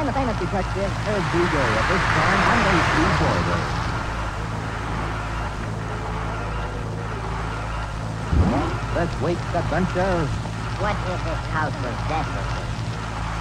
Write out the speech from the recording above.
I'm the famous detective, Ed DJ. At this time, I'm going to see Border. This week's adventure. What if this house was desolate?